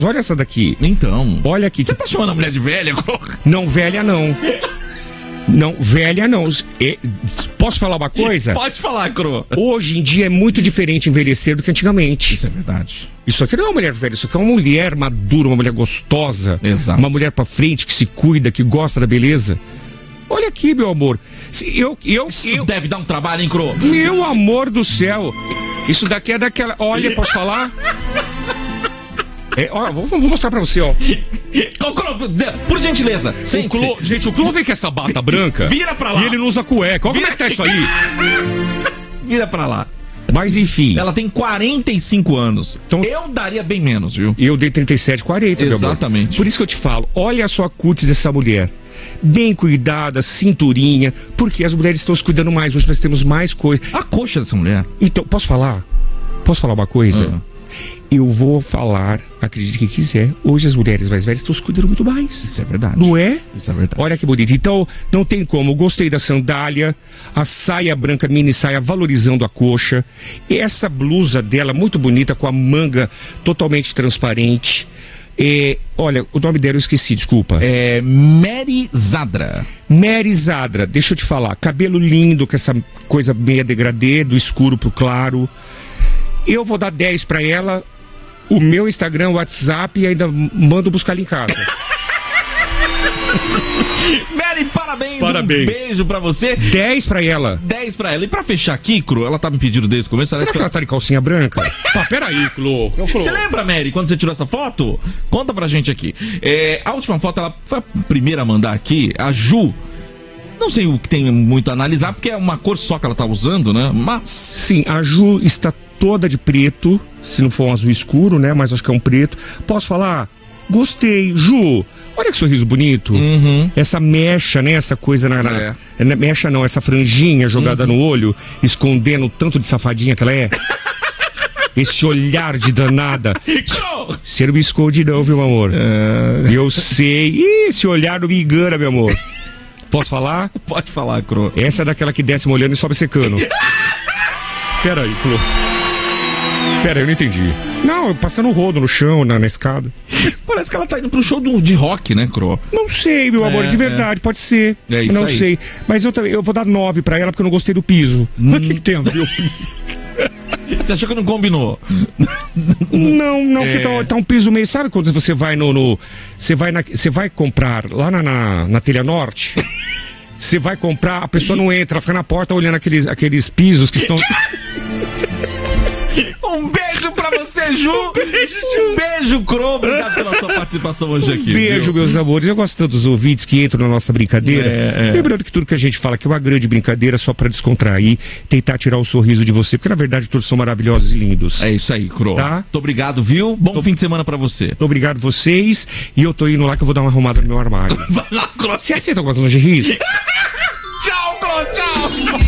Olha essa daqui. Então. Olha aqui. Você tá chamando a mulher de velha? Não, velha não. Não, velha não. Posso falar uma coisa? Pode falar, Cro. Hoje em dia é muito diferente envelhecer do que antigamente. Isso é verdade. Isso aqui não é uma mulher velha, isso aqui é uma mulher madura, uma mulher gostosa. Exato. Uma mulher pra frente, que se cuida, que gosta da beleza. Olha aqui, meu amor. Isso deve dar um trabalho, hein, Cro? Meu amor do céu. Isso daqui é daquela... Olha, posso falar? Ó, vou mostrar pra você, ó. Por gentileza, sente-se. Gente, o Clô vem com essa bata branca. Vira pra lá. E ele não usa cueca. Olha como é que tá isso aí. Vira pra lá. Mas enfim. Ela tem 45 anos. Então, eu daria bem menos, viu? Eu dei 37, 40, exatamente. Meu amor. Por isso que eu te falo, olha só a cutis dessa mulher. Bem cuidada, cinturinha. Porque as mulheres estão se cuidando mais. Hoje nós temos mais coisa. A coxa dessa mulher. Então, posso falar? Posso falar uma coisa? Eu vou falar, acredite que quiser, hoje as mulheres mais velhas estão se cuidando muito mais. Isso é verdade. Não é? Isso é verdade. Olha que bonito. Então, não tem como. Gostei da sandália, a saia branca, mini saia, valorizando a coxa. E essa blusa dela, muito bonita, com a manga totalmente transparente. Olha, o nome dela eu esqueci, desculpa. É Mary Zadra. Mary Zadra, deixa eu te falar. Cabelo lindo, com essa coisa meia degradê, do escuro pro claro. Eu vou dar 10 pra ela. O meu Instagram, o WhatsApp, e ainda mando buscar ali em casa. Mary, parabéns. Parabéns. Um beijo pra você. 10 pra ela. 10 pra ela. E pra fechar aqui, Cro, ela tá me pedindo desde o começo. Será que ela tá de calcinha branca? Peraí, Clô. Você lembra, Mary, quando você tirou essa foto? Conta pra gente aqui. A última foto, ela foi a primeira a mandar aqui, a Ju. Não sei o que tem muito a analisar, porque é uma cor só que ela tá usando, né? Mas... Sim, a Ju está toda de preto, se não for um azul escuro, né? Mas acho que é um preto. Posso falar? Gostei. Ju, olha que sorriso bonito. Essa mecha, né? Essa coisa mecha não, essa franjinha jogada no olho, escondendo o tanto de safadinha que ela é. Esse olhar de danada. Você não me esconde não, viu, meu amor? Eu sei. Esse olhar não me engana, meu amor. Posso falar? Pode falar, Cro. Essa é daquela que desce molhando e sobe secando. Pera aí, Clô. Pera aí, eu não entendi. Não, passando o rodo no chão, na escada. Parece que ela tá indo pro show de rock, né, Cro? Não sei, meu amor, de verdade, pode ser. É isso não aí. sei. Mas eu vou dar 9 pra ela porque eu não gostei do piso. Mas o que tem a ver o piso? Você achou que não combinou? Não, que tá um piso meio... Sabe quando você vai você vai comprar lá na Telha Norte? Você vai comprar, a pessoa não entra, ela fica na porta olhando aqueles pisos que estão... Um beijo pra você, Ju. Um beijo, Cro. Obrigado pela sua participação hoje aqui. Beijo, viu? Meus amores. Eu gosto tanto dos ouvintes que entram na nossa brincadeira. Lembrando que tudo que a gente fala aqui é uma grande brincadeira só pra descontrair, tentar tirar o sorriso de você, porque na verdade todos são maravilhosos e lindos. É isso aí, Cro. Tá? Muito obrigado, viu? Bom fim de semana pra você. Muito obrigado vocês. E eu tô indo lá que eu vou dar uma arrumada no meu armário. Vai lá, Cro. Você aceita algumas lingeries? Tchau, Cro, tchau.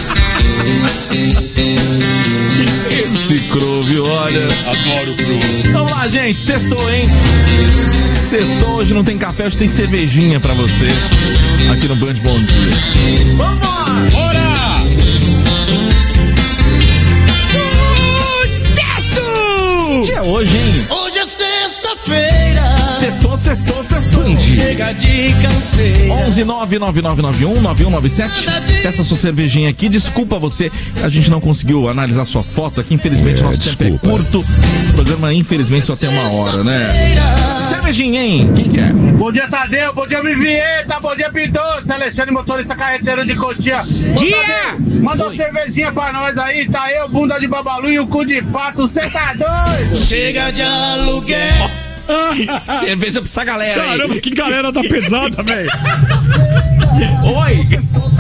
Esse Cro, viu? Olha. Adoro o Cro. Vamos lá, gente. Sextou, hein? Sextou, hoje não tem café, hoje tem cervejinha pra você. Aqui no Band Bom Dia. Vamos lá! Bora! Sucesso! Que dia é hoje, hein? Hoje é sexta-feira. Sextou. Chega de canseira. 11999919197. Peça sua cervejinha aqui. Desculpa você, a gente não conseguiu analisar sua foto aqui. Infelizmente, nosso tempo é curto. O programa, infelizmente, só tem uma hora, né? Cervejinha, hein? Quem que é? Bom dia, Tadeu. Bom dia, Mivieta. Bom dia, Pintor. Alexandre, motorista carreteiro de Cotia. Dia! Manda uma cervejinha pra nós aí. Tá eu, bunda de babalu e o cu de pato. Cê tá doido? Chega de aluguel. Cerveja pra essa galera aí. Caramba, que galera da pesada, velho. Oi.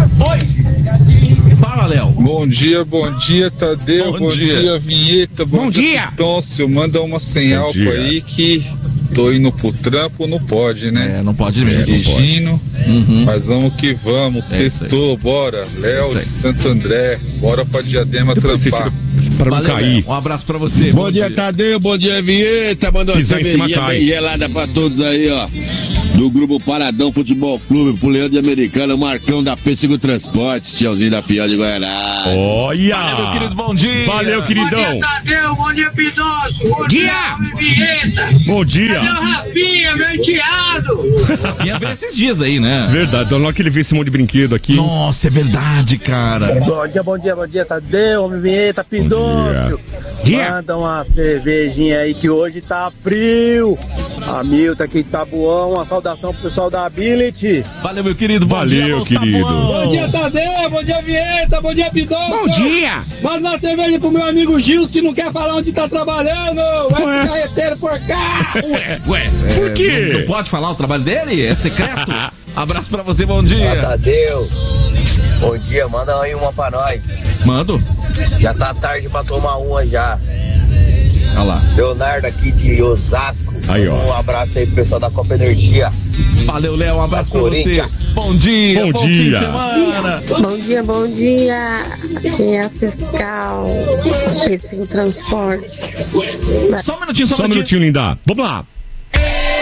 Fala, Léo. Bom dia, Tadeu. Bom dia, Vinheta. Bom dia. Toncio, manda uma sem álcool aí que tô indo pro trampo, não pode, né? Não pode mesmo. Dirigindo, mas vamos que vamos. Sextou, bora. Léo de Santo André. Bora pra Diadema trampar. Para não cair. Um abraço pra você. Bom dia, Tadeu. Bom dia, Vinheta. Mandou uma cervejinha bem gelada pra todos aí, ó. Do grupo Paradão Futebol Clube, pro Leandro de Americana, Marcão da Pêssego Transportes, tiozinho da Pior de Guaraná. Olha! Valeu, meu querido, bom dia! Valeu, queridão! Bom dia, Tadeu, bom dia, Pidoncio, bom dia, Vinheta. Bom dia! Cadê o Rafinha, meu enteado? Rafinha veio esses dias aí, né? Verdade, olha que ele vê esse monte de brinquedo aqui. Nossa, é verdade, cara. Bom dia, Tadeu, homem Vinheta, Pidoncio. Manda uma cervejinha aí que hoje tá frio. A Milton aqui de Tabuão, uma saudação pro pessoal da Ability. Valeu, meu querido, bom Valeu, dia, querido. Bom dia, Tadeu, bom dia, Vinheta, bom dia, Pidoncio. Bom dia! Manda uma cerveja pro meu amigo Gils que não quer falar onde tá trabalhando. Vai pro carreteiro por cá. Ué, por quê? Não pode falar o trabalho dele? É secreto? Abraço pra você, bom dia. Tadeu, bom dia, manda aí uma pra nós. Mando. Já tá tarde pra tomar uma já. Olha lá. Leonardo aqui de Osasco. Aí, ó. Um abraço aí pro pessoal da Copa Energia. Valeu, Léo, um abraço pra você. Bom dia, bom fim de dia. semana. Bom dia. Quem é a fiscal? Pêssego Transporte. Só um minutinho, Só um minutinho, linda. Vamos lá.